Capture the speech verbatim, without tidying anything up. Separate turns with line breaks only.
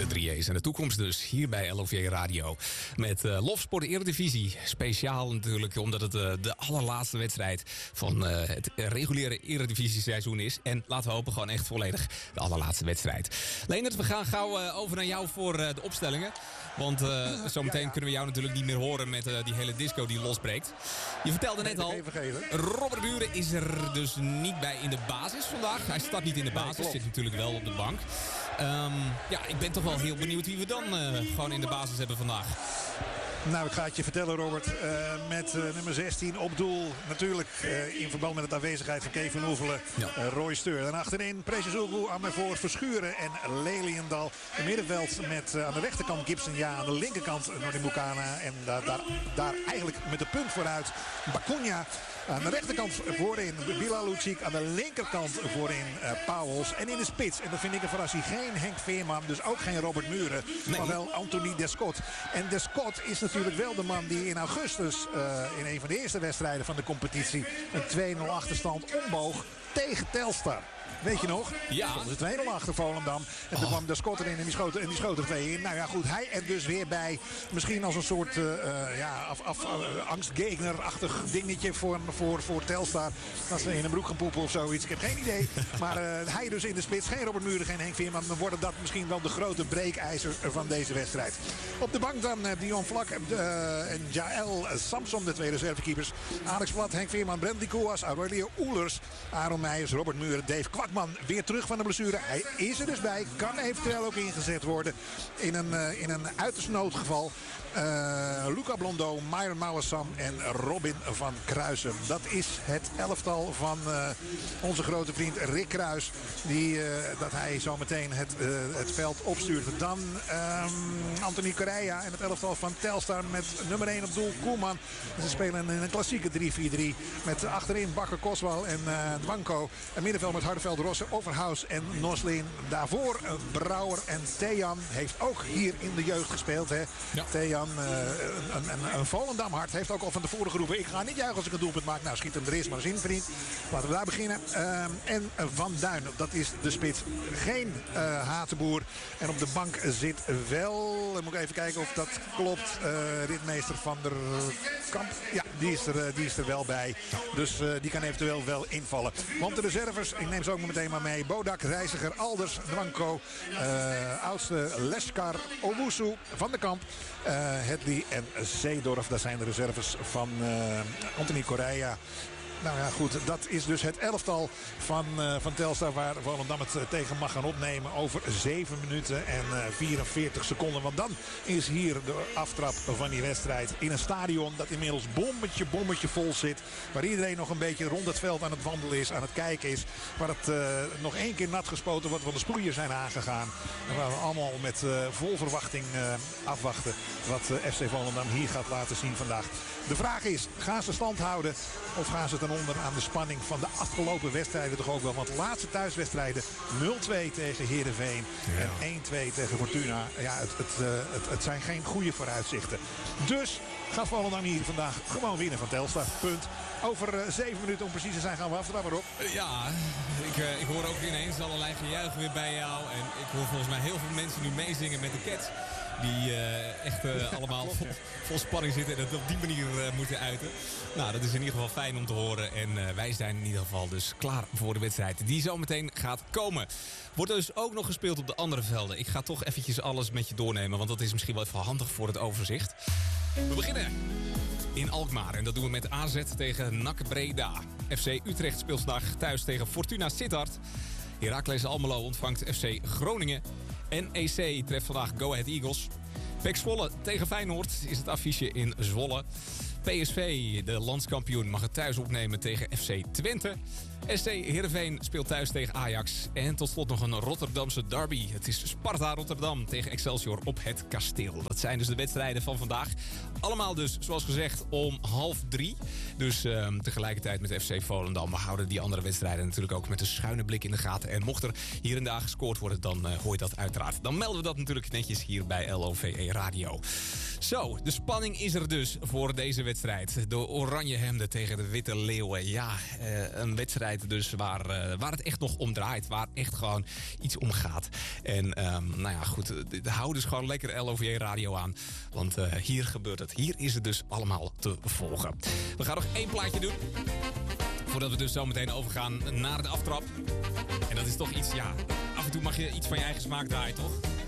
De drie E's en de toekomst dus, hier bij L O V Radio. Met uh, Lofsport Eredivisie. Speciaal natuurlijk, omdat het uh, de allerlaatste wedstrijd van uh, het reguliere Eredivisie-seizoen is. En laten we hopen, gewoon echt volledig de allerlaatste wedstrijd. Leendert, we gaan gauw uh, over naar jou voor uh, de opstellingen. Want uh, zometeen ja, ja. kunnen we jou natuurlijk niet meer horen met uh, die hele disco die losbreekt. Je vertelde net al, Robert Buren is er dus niet bij in de basis vandaag. Hij staat niet in de basis, nee, zit natuurlijk wel op de bank. Um, ja, ik ben toch wel heel benieuwd wie we dan uh, gewoon in de basis hebben vandaag.
Nou, ik ga het je vertellen, Robert. Uh, met uh, nummer zestien op doel. Natuurlijk uh, in verband met de aanwezigheid van Kevin Oevelen. Ja. Uh, Roy Steur. En achterin Precious Ugu aan mij voor Verschuren en Leliendal. In middenveld met uh, aan de rechterkant Gibson. Ja, aan de linkerkant Nordi Bukana. En uh, daar, daar eigenlijk met de punt vooruit Bacuna. Aan de rechterkant voorin Bilal Lucic. Aan de linkerkant voorin uh, Pauwels. En in de spits, en dat vind ik een verrassing, geen Henk Veerman. Dus ook geen Robert Muren. Nee. Maar wel Anthony Descott. En Descott is natuurlijk wel de man die in augustus uh, in een van de eerste wedstrijden van de competitie een twee nul achterstand omboog tegen Telstar. Weet je nog?
Ja.
Dat was het twee nul achter Volendam. En toen oh. kwam de Scott erin en die schoten, en die schoten er twee in. Nou ja, goed. Hij er dus weer bij. Misschien als een soort uh, ja, af, af, uh, angstgegner-achtig dingetje voor, voor, voor Telstar. Als ze in een broek gaan poepen of zoiets. Ik heb geen idee. Maar uh, hij dus in de spits. Geen Robert Muren, geen Henk Veerman. Dan worden dat misschien wel de grote breekijzer van deze wedstrijd. Op de bank dan uh, Dion Vlak uh, en Jaël Samson, de twee reservekeepers. Alex Plat, Henk Veerman, Brentley Koas, Aurelio Oelers, Aaron Meijers, Robert Muren, Dave Kwakman weer terug van de blessure. Hij is er dus bij. Kan eventueel ook ingezet worden in een, uh, in een uiterst noodgeval. Uh, Luca Blondeau, Myron Mauwersam en Robin van Kruisen. Dat is het elftal van uh, onze grote vriend Rick Kruis. Die, uh, dat hij zo meteen het, uh, het veld opstuurt. Dan um, Anthony Correia en het elftal van Telstar met nummer één op doel Koeman. Ze spelen in een klassieke drie vier drie. Met achterin Bakker Koswal en uh, Dwanko. Een middenveld met Hardeveld, Rosse, Overhaus en Noslin. Daarvoor uh, Brouwer en Thejan. Heeft ook hier in de jeugd gespeeld. Hè? Ja. Thejan, uh, een, een, een Volendam hart. Heeft ook al van tevoren geroepen. Ik ga niet juichen als ik een doelpunt maak. Nou, schiet hem er eerst maar eens in, vriend. Laten we daar beginnen. Uh, en Van Duin, dat is de spits. Geen uh, Hatenboer. En op de bank zit wel... Dan moet ik even kijken of dat klopt. Uh, ritmeester Van der Kamp. Ja, die is er, uh, die is er wel bij. Dus uh, die kan eventueel wel invallen. Want de reserves, ik neem ze ook meteen maar mee. Bodak, Reiziger, Alders, Dwanko, uh, oudste Leskar, Owusu, Van der Kamp, uh, Hedley en Zeedorf. Dat zijn de reserves van uh, Anthony Correia. Nou ja, goed. Dat is dus het elftal van, uh, van Telstar waar Volendam het uh, tegen mag gaan opnemen over zeven minuten en uh, vierenveertig seconden. Want dan is hier de aftrap van die wedstrijd in een stadion dat inmiddels bommetje, bommetje vol zit. Waar iedereen nog een beetje rond het veld aan het wandelen is, aan het kijken is. Waar het uh, nog één keer nat gespoten wordt, want de sproeiers zijn aangegaan. En waar we allemaal met uh, vol verwachting uh, afwachten wat uh, F C Volendam hier gaat laten zien vandaag. De vraag is, gaan ze stand houden of gaan ze ten onder aan de spanning van de afgelopen wedstrijden toch ook wel. Want de laatste thuiswedstrijden nul twee tegen Heerenveen ja. en één twee tegen Fortuna. Ja, het, het, uh, het, het zijn geen goede vooruitzichten. Dus gaat Volendam hier vandaag gewoon winnen van Telstar. Punt. Over uh, zeven minuten om precies te zijn gaan we aftrappen, Rob.
Ja, ik, uh, ik hoor ook ineens allerlei gejuich weer bij jou. En ik hoor volgens mij heel veel mensen nu meezingen met de Cats. Die uh, echt uh, allemaal klopt, vol, vol spanning zitten en het op die manier uh, moeten uiten. Nou, dat is in ieder geval fijn om te horen. En uh, wij zijn in ieder geval dus klaar voor de wedstrijd die zo meteen gaat komen. Wordt dus ook nog gespeeld op de andere velden. Ik ga toch eventjes alles met je doornemen, want dat is misschien wel even handig voor het overzicht. We beginnen in Alkmaar en dat doen we met A Z tegen N A C Breda. F C Utrecht speelt vandaag thuis tegen Fortuna Sittard. Heracles Almelo ontvangt F C Groningen. N E C treft vandaag Go Ahead Eagles. P E C Zwolle tegen Feyenoord is het affiche in Zwolle. P S V, de landskampioen, mag het thuis opnemen tegen F C Twente. S C Heerenveen speelt thuis tegen Ajax. En tot slot nog een Rotterdamse derby. Het is Sparta Rotterdam tegen Excelsior op het Kasteel. Dat zijn dus de wedstrijden van vandaag. Allemaal dus, zoals gezegd, om half drie. Dus uh, tegelijkertijd met F C Volendam. We houden die andere wedstrijden natuurlijk ook met een schuine blik in de gaten. En mocht er hier en daar gescoord worden, dan uh, hoor je dat uiteraard. Dan melden we dat natuurlijk netjes hier bij L O V E Radio. Zo, de spanning is er dus voor deze wedstrijd. wedstrijd. De oranje hemden tegen de witte leeuwen. Ja, uh, een wedstrijd dus waar, uh, waar het echt nog om draait. Waar echt gewoon iets om gaat. En um, nou ja, goed. Hou dus gewoon lekker L O V J Radio aan. Want uh, hier gebeurt het. Hier is het dus allemaal te volgen. We gaan nog één plaatje doen. Voordat we dus zo meteen overgaan naar de aftrap. En dat is toch iets, ja... Af en toe mag je iets van je eigen smaak draaien, toch?